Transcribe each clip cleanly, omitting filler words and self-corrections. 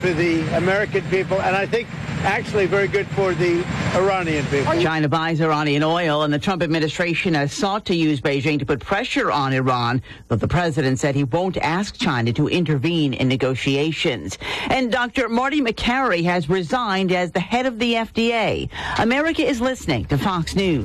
for the American people, and I think actually very good for the Iranian people. China buys Iranian oil, and the Trump administration has sought to use Beijing to put pressure on Iran, though the president said he won't ask China to intervene in negotiations. And Dr. Marty Makary has resigned as the head of the FDA. America is listening to Fox News.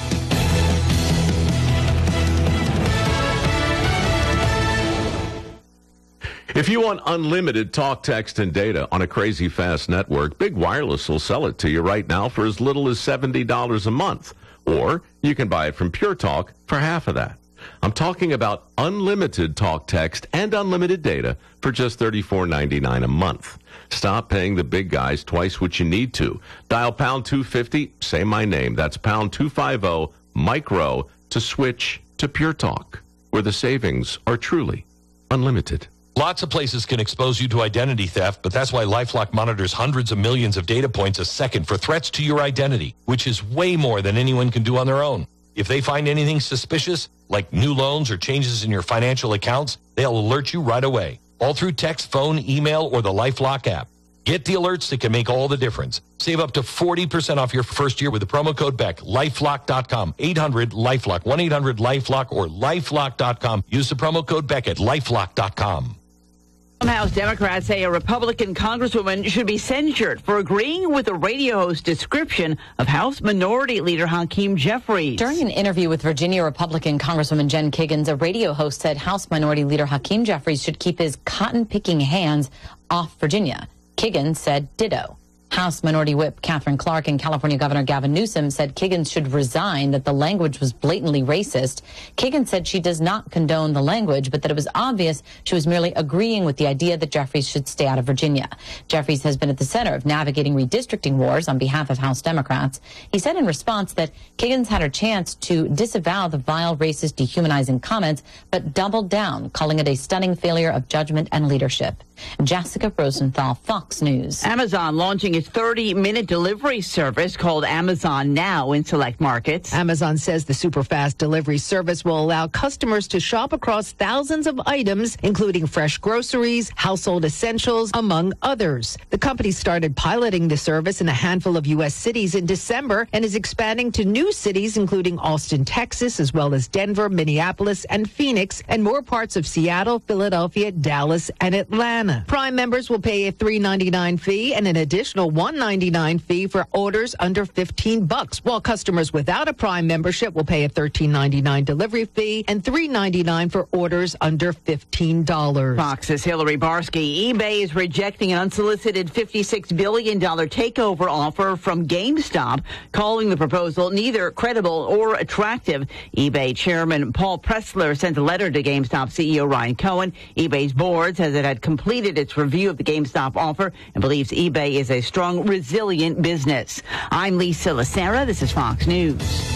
If you want unlimited talk, text, and data on a crazy fast network, Big Wireless will sell it to you right now for as little as $70 a month. Or you can buy it from Pure Talk for half of that. I'm talking about unlimited talk, text, and unlimited data for just $34.99 a month. Stop paying the big guys twice what you need to. Dial pound 250, say my name. That's pound 250 micro to switch to Pure Talk, where the savings are truly unlimited. Lots of places can expose you to identity theft, but that's why LifeLock monitors hundreds of millions of data points a second for threats to your identity, which is way more than anyone can do on their own. If they find anything suspicious, like new loans or changes in your financial accounts, they'll alert you right away, all through text, phone, email, or the LifeLock app. Get the alerts that can make all the difference. Save up to 40% off your first year with the promo code BECK. LifeLock.com. 800-LifeLock. 1-800-LifeLock or LifeLock.com. Use the promo code BECK at LifeLock.com. House Democrats say a Republican congresswoman should be censured for agreeing with a radio host's description of House Minority Leader Hakeem Jeffries. During an interview with Virginia Republican Congresswoman Jen Kiggans, a radio host said House Minority Leader Hakeem Jeffries should keep his cotton-picking hands off Virginia. Kiggans said ditto. House Minority Whip Catherine Clark and California Governor Gavin Newsom said Kiggans should resign, that the language was blatantly racist. Kiggans said she does not condone the language, but that it was obvious she was merely agreeing with the idea that Jeffries should stay out of Virginia. Jeffries has been at the center of navigating redistricting wars on behalf of House Democrats. He said in response that Kiggans had her chance to disavow the vile, racist, dehumanizing comments, but doubled down, calling it a stunning failure of judgment and leadership. Jessica Rosenthal, Fox News. Amazon launching its 30-minute delivery service called Amazon Now in select markets. Amazon says the super-fast delivery service will allow customers to shop across thousands of items, including fresh groceries, household essentials, among others. The company started piloting the service in a handful of U.S. cities in December and is expanding to new cities, including Austin, Texas, as well as Denver, Minneapolis, and Phoenix, and more parts of Seattle, Philadelphia, Dallas, and Atlanta. Prime members will pay a $3.99 fee and an additional $1.99 fee for orders under $15, while customers without a Prime membership will pay a $13.99 delivery fee and $3.99 for orders under $15. Fox's Hillary Barsky. eBay is rejecting an unsolicited $56 billion takeover offer from GameStop, calling the proposal neither credible or attractive. eBay chairman Paul Pressler sent a letter to GameStop CEO Ryan Cohen. eBay's board says it had completed its review of the GameStop offer and believes eBay is a strong, resilient business. I'm Lisa Lacera. This is Fox News.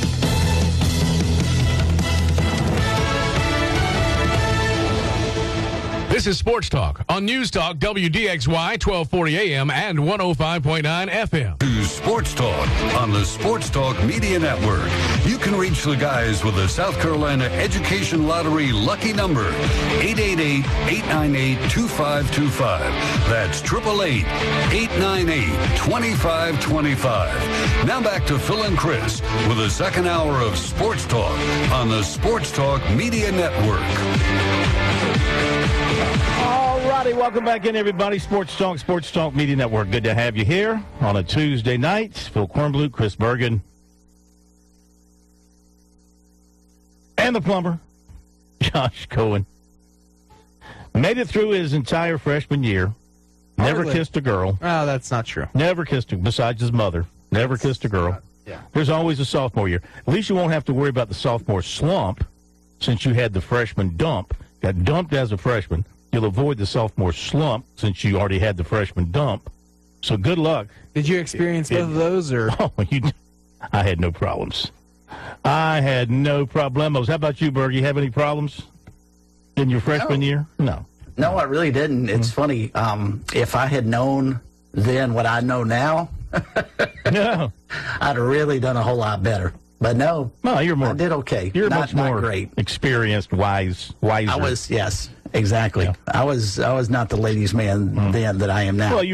This is Sports Talk on News Talk WDXY 1240 AM and 105.9 FM. To Sports Talk on the Sports Talk Media Network. You can reach the guys with the South Carolina Education Lottery lucky number, 888-898-2525. That's 888-898-2525. Now back to Phil and Chris with the second hour of Sports Talk on the Sports Talk Media Network. All righty, welcome back in, everybody. Sports Talk Media Network. Good to have you here on a Tuesday night. Phil Kornblut, Chris Bergen, and the plumber, Josh Cohen. Made it through his entire freshman year. Never kissed a girl. Oh, that's not true. Never kissed her, besides his mother. Never kissed a girl. Yeah. There's always a sophomore year. At least you won't have to worry about the sophomore slump since you had the freshman dump. Got dumped as a freshman. You'll avoid the sophomore slump since you already had the freshman dump. So good luck. Did you experience both of those? Or? Oh, I had no problems. I had no problemos. How about you, Berg? You have any problems in your freshman year? No. No, I really didn't. It's funny. If I had known then what I know now, no, I'd have really done a whole lot better. But no, you're more. I did okay. You're not, much more great. Experienced, wiser. I was, yes. Exactly. I was not the ladies' man then that I am now. Well,